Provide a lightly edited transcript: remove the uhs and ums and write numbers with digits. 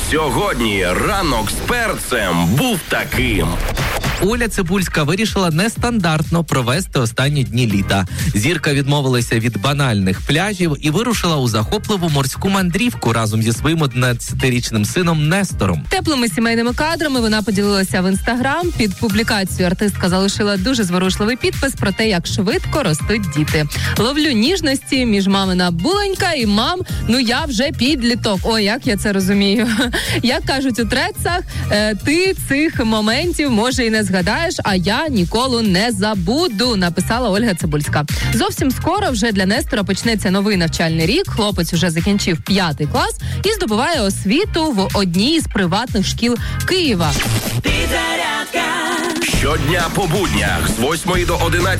Сьогодні ранок з перцем був таким. Оля Цибульська вирішила нестандартно провести останні дні літа. Зірка відмовилася від банальних пляжів і вирушила у захопливу морську мандрівку разом зі своїм 11-річним сином Нестором. Теплими сімейними кадрами вона поділилася в Інстаграм. Під публікацією артистка залишила дуже зворушливий підпис про те, як швидко ростуть діти. Ловлю ніжності між мамина буленька і мам, я вже підліток. Ой, як я це розумію. Як кажуть у трецах, ти цих моментів, може, і не згадаєш, а я ніколи не забуду, написала Ольга Цибульська. Зовсім скоро вже для Нестора почнеться новий навчальний рік. Хлопець вже закінчив 5 клас і здобуває освіту в одній з приватних шкіл Києва. Щодня по буднях з 8 до 11